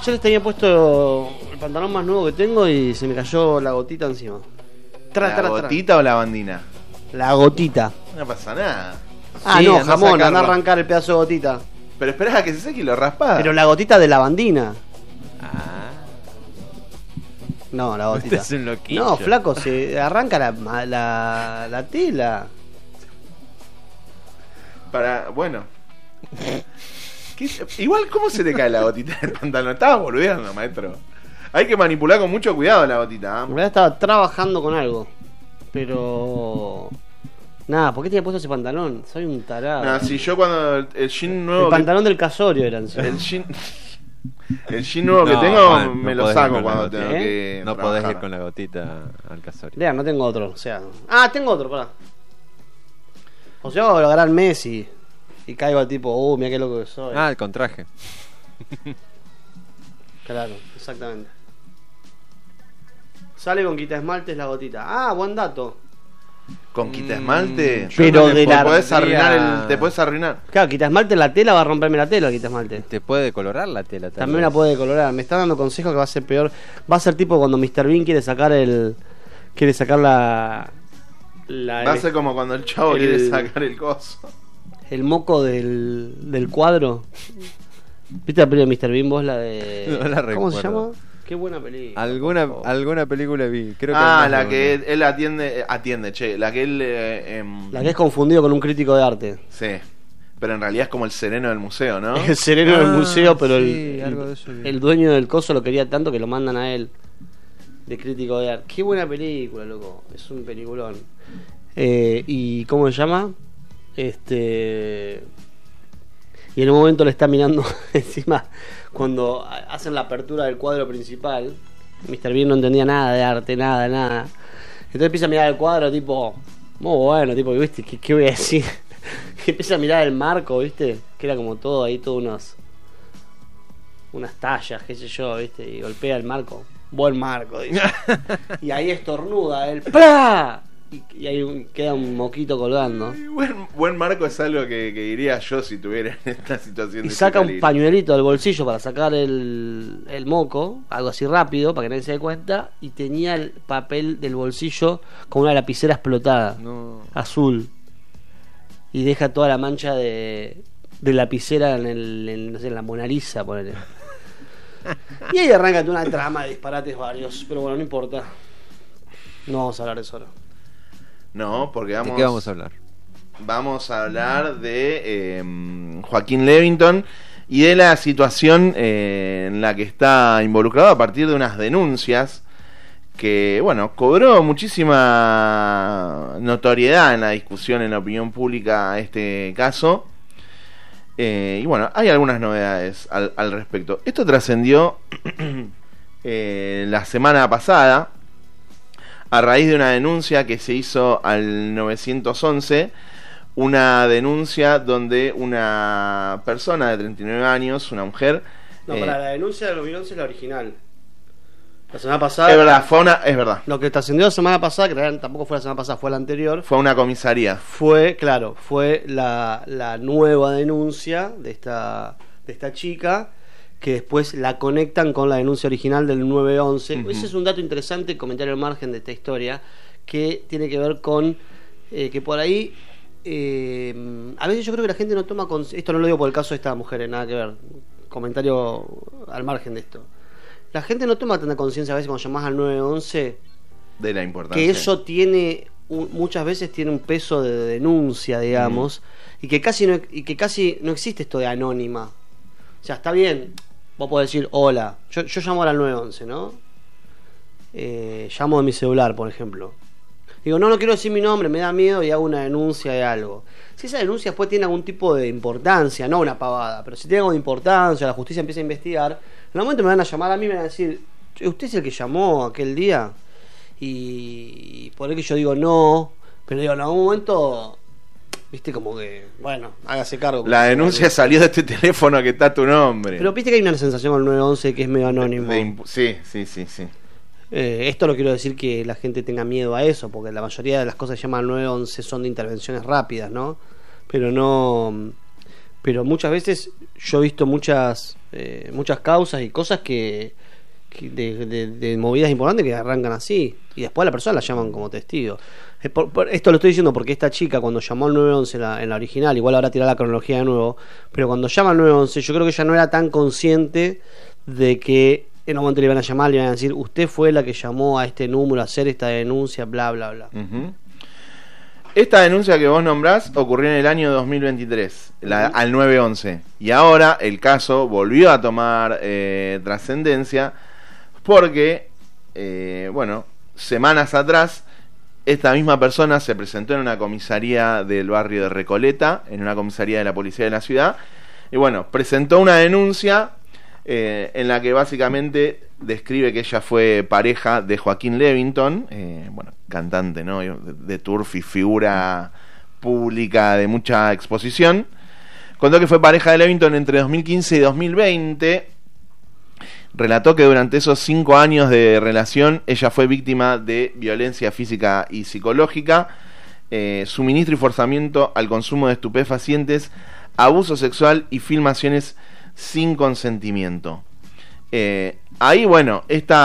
Yo les tenía puesto el pantalón más nuevo que tengo y se me cayó la gotita encima. ¿La gotita o la bandina? La gotita. No pasa nada. Ah, Sí, no, andá a jamón, sacarlo. anda a arrancar el pedazo de gotita. Pero esperás a que se seque y lo raspás. Pero la gotita de la bandina. Ah, No, la gotita. este es un loquillo. No, flaco, se arranca la tela. Bueno. Igual, ¿cómo se te cae la gotita del pantalón? Estabas boludeando, maestro. Hay que manipular con mucho cuidado la gotita. En realidad estaba trabajando con algo. Pero... Nada, ¿por qué tenía puesto ese pantalón? Soy un tarado. No, si yo cuando el jean nuevo. El pantalón del casorio era encima. El jean nuevo que No, tengo Juan, me no lo podés ir saco con la cuando gotita. tengo que. No trabajar. podés ir con la gotita al casorio. Lea, no tengo otro, o sea... Ah, tengo otro, pará. O sea, hago lo gran Messi. Y caigo al tipo, mira qué loco que soy. Ah, el contraje. Claro, exactamente. Sale con quita esmaltes la gotita. Ah, buen dato. Con quita esmalte. Pero de la podés arruinar arteria- te podés arruinar. Claro, quita esmalte en la tela va a romperme la tela, quita esmalte. Te puede decolorar la tela tal También vez. la puede decolorar. Me está dando consejos que va a ser peor. Va a ser tipo cuando Mr. Bean quiere sacar la Va a ser como cuando el chavo el- quiere sacar el coso. el moco del cuadro. ¿Viste la película de Mr. Bean vos? La de... No la ¿Cómo se recuerdo. llama? Qué buena película. Alguna película vi. Creo que Ah, más la de que una. él atiende, che. La que él. La que es confundido con un crítico de arte. Sí. Pero en realidad es como el sereno del museo, ¿no? El sereno del museo, pero sí, algo de eso vi. el dueño del coso lo quería tanto que lo mandan a él de crítico de arte. Qué buena película, loco. Es un peliculón. ¿Y cómo se llama? Y en un momento le está mirando encima cuando hacen la apertura del cuadro principal. Mr. Bean no entendía nada de arte, nada. Entonces empieza a mirar el cuadro tipo, muy bueno, tipo, ¿viste? ¿Qué voy a decir? Y empieza a mirar el marco, ¿viste? Que era como todo ahí, todas unas tallas, qué sé yo, ¿viste? Y golpea el marco. Buen marco, dice. Y ahí estornuda él. ¡Pra! Y ahí queda un moquito colgando. Buen marco es algo que diría yo si tuviera en esta situación. Y de saca un calibre. pañuelito del bolsillo para sacar el moco, algo así rápido, para que nadie se dé cuenta. Y tenía el papel del bolsillo con una lapicera explotada, No. azul. Y deja toda la mancha de lapicera no sé, en la Mona Lisa, ponele. Y ahí arranca una trama de disparates varios. Pero bueno, no importa. No vamos a hablar de eso ahora. No, porque ¿De qué vamos a hablar? Vamos a hablar de Joaquín Levington y de la situación en la que está involucrado a partir de unas denuncias que, bueno, cobró muchísima notoriedad en la discusión en la opinión pública este caso. Y bueno, hay algunas novedades al respecto. Esto trascendió la semana pasada a raíz de una denuncia que se hizo al 911, una denuncia donde una persona de 39 años, una mujer... No, para la denuncia del 2011 es la original. La semana pasada... Es verdad, es verdad. Lo que trascendió la semana pasada, que en realidad tampoco fue la semana pasada, fue la anterior, Fue una comisaría. fue la nueva denuncia de esta chica, que después la conectan con la denuncia original del 911. Ujú. Ese es un dato interesante, comentario al margen de esta historia, que tiene que ver con que por ahí a veces yo creo que la gente no toma esto no lo digo por el caso de esta mujer, nada que ver, comentario al margen de esto. La gente no toma tanta conciencia a veces cuando llamás al 911 De la importancia. que eso tiene muchas veces tiene un peso de denuncia, digamos, y que casi no existe esto de anónima. O sea, está bien, vos podés decir hola, yo llamo ahora al 911, ¿no? Llamo de mi celular, por ejemplo. Digo, no quiero decir mi nombre, me da miedo, y hago una denuncia de algo. Si esa denuncia después tiene algún tipo de importancia, no una pavada, pero si tiene algo de importancia, la justicia empieza a investigar, en el momento me van a llamar a mí y me van a decir, ¿usted es el que llamó aquel día? Y por ahí que yo digo no, pero digo, en algún momento, viste, como que, bueno, hágase cargo. La denuncia salió de este teléfono que está tu nombre. Pero viste que hay una sensación con el 911 que es medio anónimo. Sí. Esto no quiero decir que la gente tenga miedo a eso, porque la mayoría de las cosas que llaman al 911 son de intervenciones rápidas, ¿no? Pero pero muchas veces yo he visto muchas causas y cosas que de movidas importantes que arrancan así y después a la persona la llaman como testigo. Esto lo estoy diciendo porque esta chica cuando llamó al 911 en la original, igual ahora tira la cronología de nuevo, pero cuando llama al 911 yo creo que ella no era tan consciente de que en un momento le iban a llamar, le iban a decir usted fue la que llamó a este número a hacer esta denuncia, bla bla bla. Esta denuncia que vos nombrás ocurrió en el año 2023, al 911, y ahora el caso volvió a tomar trascendencia porque, semanas atrás, esta misma persona se presentó en una comisaría del barrio de Recoleta, en una comisaría de la policía de la ciudad, y presentó una denuncia en la que básicamente describe que ella fue pareja de Joaquín Levington, cantante, ¿no?, de Turf y figura pública de mucha exposición. Contó que fue pareja de Levington entre 2015 y 2020. Relató que durante esos 5 años de relación ella fue víctima de violencia física y psicológica, suministro y forzamiento al consumo de estupefacientes, abuso sexual y filmaciones sin consentimiento. Ahí, en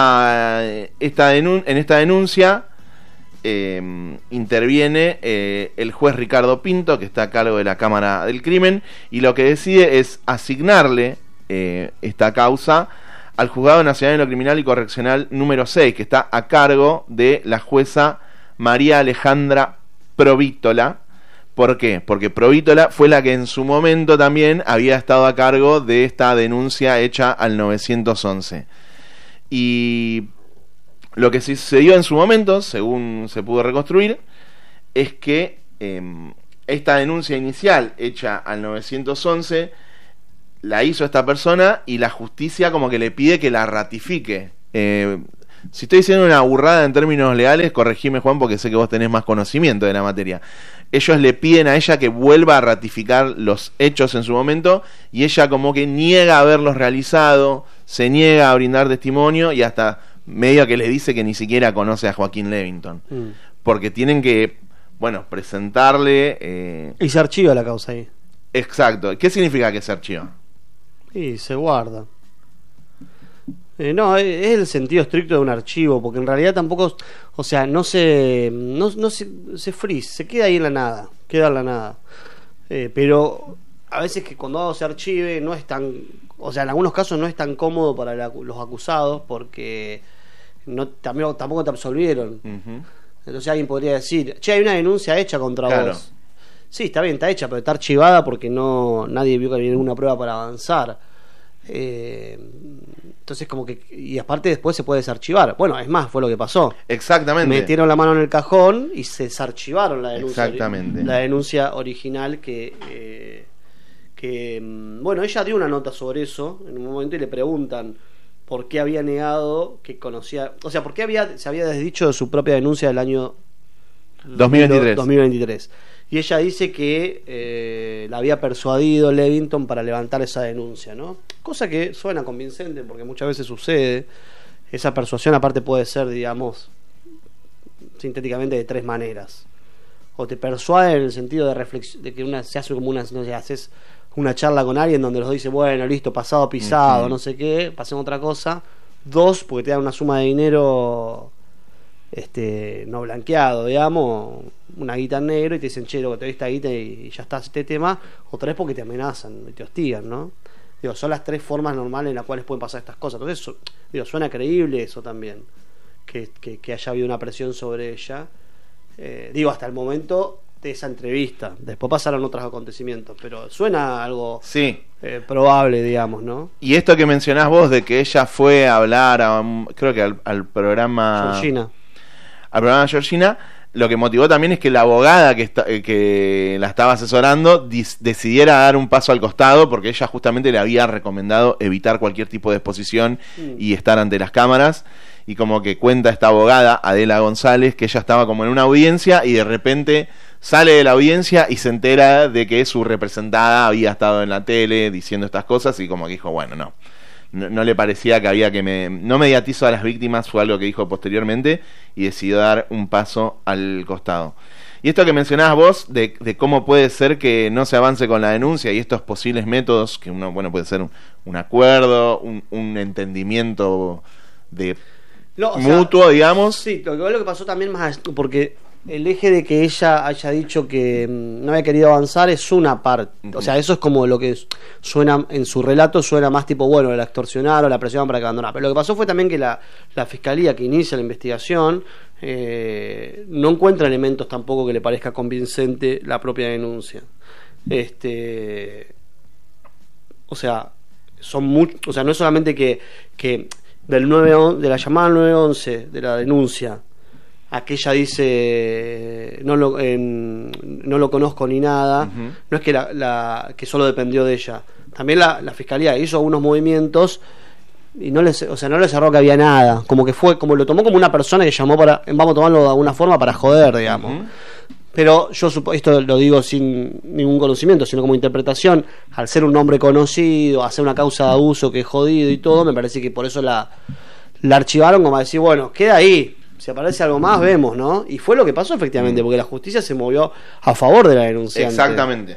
esta denuncia interviene el juez Ricardo Pinto, que está a cargo de la Cámara del Crimen, y lo que decide es asignarle esta causa al Juzgado Nacional de lo Criminal y Correccional número 6, que está a cargo de la jueza María Alejandra Provítola. ¿Por qué? Porque Provítola fue la que en su momento también había estado a cargo de esta denuncia hecha al 911. Y lo que sucedió en su momento, según se pudo reconstruir, es que esta denuncia inicial hecha al 911 la hizo esta persona y la justicia como que le pide que la ratifique. Si estoy diciendo una burrada en términos legales, corregime, Juan, porque sé que vos tenés más conocimiento de la materia. Ellos le piden a ella que vuelva a ratificar los hechos en su momento, y ella como que niega haberlos realizado, se niega a brindar testimonio, y hasta medio que les dice que ni siquiera conoce a Joaquín Levington. Porque tienen que, presentarle... Y se archiva la causa ahí. Exacto. ¿Qué significa que se archiva? Y se guarda. No, es el sentido estricto de un archivo, porque en realidad tampoco, no se freeze, se queda ahí en la nada, pero a veces que cuando algo se archive no es tan, en algunos casos no es tan cómodo para los acusados, porque tampoco te absolvieron. Entonces alguien podría decir, che, hay una denuncia hecha contra vos. Sí, está bien, está hecha, pero está archivada porque nadie vio que había ninguna prueba para avanzar. Entonces como que, y aparte después se puede desarchivar. Es más, fue lo que pasó. Exactamente. Metieron la mano en el cajón y se desarchivaron la denuncia. Exactamente. La denuncia original que ella dio una nota sobre eso en un momento y le preguntan por qué había negado que conocía, por qué se había desdicho de su propia denuncia del año 2023. Y ella dice que la había persuadido Levington para levantar esa denuncia, ¿no? Cosa que suena convincente porque muchas veces sucede. Esa persuasión aparte puede ser, digamos, sintéticamente de 3 maneras. O te persuade en el sentido de reflexión, de que se hace como haces una charla con alguien donde los dice, bueno, listo, pasado pisado, no sé qué, pasemos otra cosa. 2, porque te dan una suma de dinero no blanqueado, digamos, una guita en negro, y te dicen, che, lo que te doy esta guita y ya está este tema. O 3, porque te amenazan y te hostigan, ¿no? Son las 3 formas normales en las cuales pueden pasar estas cosas. Entonces, suena creíble eso también, que haya habido una presión sobre ella. Hasta el momento de esa entrevista. Después pasaron otros acontecimientos, pero suena algo probable, digamos, ¿no? Y esto que mencionás vos de que ella fue a hablar creo que al programa Georgina. Al programa Georgina, lo que motivó también es que la abogada que la estaba asesorando decidiera dar un paso al costado, porque ella justamente le había recomendado evitar cualquier tipo de exposición y estar ante las cámaras. Y como que cuenta esta abogada, Adela González, que ella estaba como en una audiencia y de repente sale de la audiencia y se entera de que su representada había estado en la tele diciendo estas cosas, y como que dijo, bueno, no le parecía que había que no mediatizo a las víctimas, fue algo que dijo posteriormente, y decidió dar un paso al costado. Y esto que mencionabas vos, de cómo puede ser que no se avance con la denuncia y estos posibles métodos, que uno, bueno, puede ser un acuerdo, un entendimiento de mutuo, digamos. Sí, lo que pasó también más, porque el eje de que ella haya dicho que no había querido avanzar es una parte. O sea, eso es como lo que suena en su relato, suena más tipo, bueno, la extorsionaron, la presionaron para que abandonara. Pero lo que pasó fue también que la fiscalía que inicia la investigación no encuentra elementos tampoco que le parezca convincente la propia denuncia. O sea, o sea, no es solamente que del 911, de la llamada al 911, de la denuncia, aquella dice no lo conozco ni nada, no es que que solo dependió de ella. También la fiscalía hizo algunos movimientos y no le cerró que había nada, como que fue, como lo tomó como una persona que llamó para, vamos a tomarlo de alguna forma para joder, digamos. Pero yo esto lo digo sin ningún conocimiento, sino como interpretación, al ser un nombre conocido, hacer una causa de abuso que es jodido y todo, me parece que por eso la archivaron, como a decir, bueno, queda ahí, si aparece algo más vemos, ¿no? Y fue lo que pasó efectivamente, porque la justicia se movió a favor de la denunciante. Exactamente.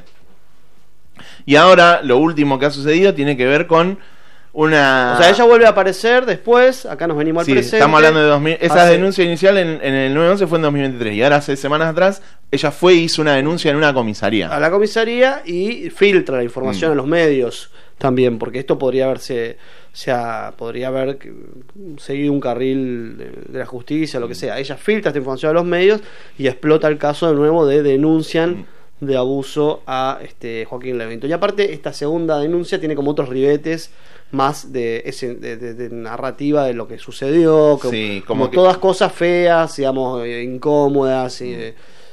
Y ahora lo último que ha sucedido tiene que ver con una... O sea, ella vuelve a aparecer después, acá nos venimos al presente. Estamos hablando de 2000. Esa denuncia inicial en el 911 fue en 2023. Y ahora, hace semanas atrás, ella fue y hizo una denuncia en una comisaría. A la comisaría y filtra la información a los medios también, porque esto podría haberse... O sea, podría haber seguido un carril de la justicia, lo que sea. Ella filtra esta información a los medios y explota el caso de nuevo de denuncian de abuso a Joaquín Levington. Y aparte, esta segunda denuncia tiene como otros ribetes más de narrativa de lo que sucedió, como todas cosas feas, digamos, incómodas, y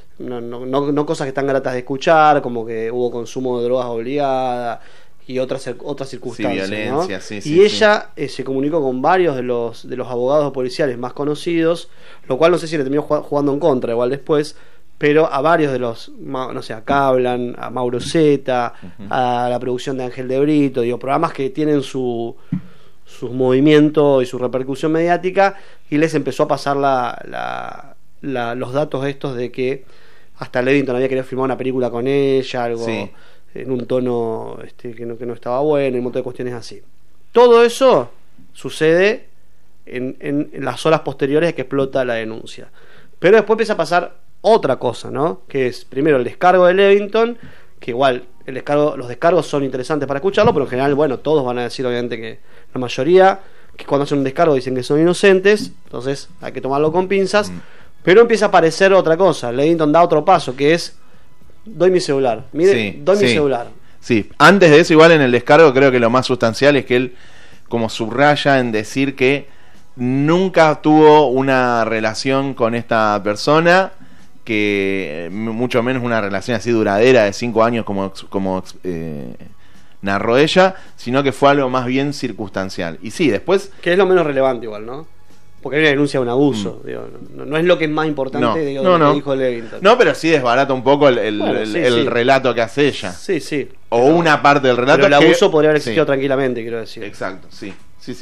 no cosas que están gratas de escuchar, como que hubo consumo de drogas obligada y otras circunstancias, violencia, ¿no? y ella se comunicó con varios de los abogados policiales más conocidos, lo cual no sé si le terminó jugando en contra igual después, pero a varios de los, no sé, a Cablan, a Mauro Zeta, a la producción de Ángel de Brito, digo, programas que tienen su movimiento y su repercusión mediática, y les empezó a pasar los datos estos de que hasta Levington había querido filmar una película con ella, algo en un tono que no estaba bueno, y un montón de cuestiones así. Todo eso sucede en las horas posteriores de que explota la denuncia. Pero después empieza a pasar otra cosa, ¿no? Que es primero el descargo de Levington, que igual los descargos son interesantes para escucharlo, pero en general, bueno, todos van a decir obviamente que la mayoría, que cuando hacen un descargo dicen que son inocentes, entonces hay que tomarlo con pinzas. Pero empieza a aparecer otra cosa. Levington da otro paso, que es: doy mi celular. Mire, doy mi celular. Sí, antes de eso, igual en el descargo, creo que lo más sustancial es que él como subraya en decir que nunca tuvo una relación con esta persona, que mucho menos una relación así duradera de 5 años como narró ella, sino que fue algo más bien circunstancial. Y sí, después... Que es lo menos relevante igual, ¿no? Porque hay una denuncia de un abuso, digo, no es lo que es más importante de lo que dijo Levington. No, pero sí desbarata un poco el relato que hace ella. Sí, sí. O una parte del relato. Pero el abuso podría haber existido tranquilamente, quiero decir. Exacto, sí.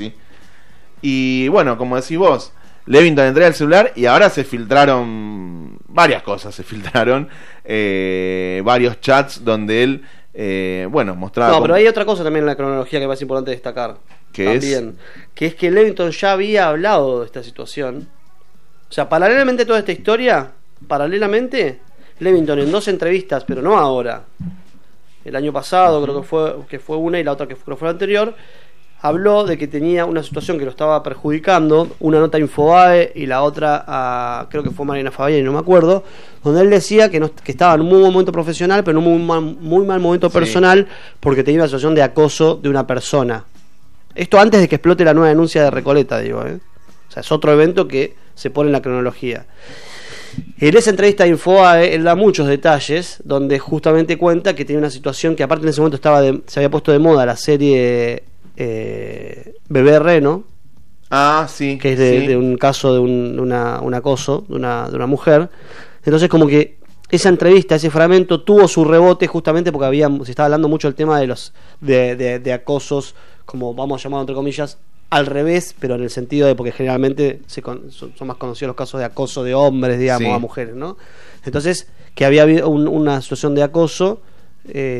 Y bueno, como decís vos, Levington entrega el celular y ahora se filtraron varias cosas, varios chats donde él, mostraba... No, pero hay otra cosa también en la cronología que me parece importante destacar. Que es que Levington ya había hablado de esta situación. O sea, paralelamente a toda esta historia, Levington en 2 entrevistas, pero no ahora, el año pasado creo que fue una, y la otra que creo que fue la anterior, habló de que tenía una situación que lo estaba perjudicando, una nota a Infobae y la otra creo que fue Mariana Fabiani, no me acuerdo, donde él decía que estaba en un muy buen momento profesional, pero en un muy mal momento personal, porque tenía una situación de acoso de una persona. Esto antes de que explote la nueva denuncia de Recoleta, digo, O sea, es otro evento que se pone en la cronología. En esa entrevista de Infobae, él da muchos detalles, donde justamente cuenta que tenía una situación que, aparte, en ese momento se había puesto de moda la serie Bebé Reno. Sí. Que es de un caso de un acoso de una mujer. Entonces, como que esa entrevista, ese fragmento tuvo su rebote justamente porque se estaba hablando mucho del tema de los de acosos, como vamos a llamarlo entre comillas, al revés, pero en el sentido de porque generalmente son más conocidos los casos de acoso de hombres, digamos, a mujeres, ¿no? Entonces, que había habido una situación de acoso